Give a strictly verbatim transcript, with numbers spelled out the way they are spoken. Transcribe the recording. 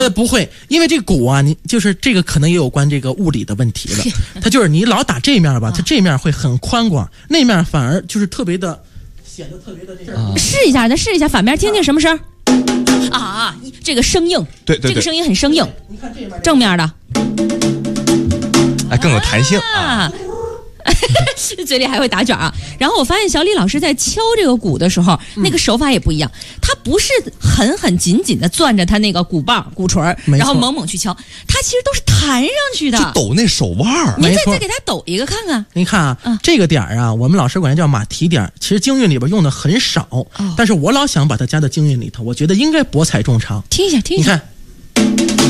呃，不会，因为这个鼓啊，你就是这个可能也有关这个物理的问题了。它就是你老打这面吧，它这面会很宽广，那面反而就是特别的显得特别的这样。 试一下，咱试一下反面，听听什么声啊？这个生硬， 对对对， 这个声音很生硬。 你看这面， 正面的， 哎，更有弹性啊。 嘴里还会打卷啊。然后我发现小李老师在敲这个鼓的时候，嗯、那个手法也不一样，他不是狠狠紧紧的攥着他那个鼓棒、鼓槌，然后猛猛去敲，他其实都是弹上去的， 就抖那手腕儿。 您再再给他抖一个看看。 您看啊， 嗯、 这个点儿啊，我们老师管它叫马蹄点儿，其实京韵里边用的很少，哦、但是我老想把它加到京韵里头，我觉得应该博采众长。 听一下，听一下。 你看。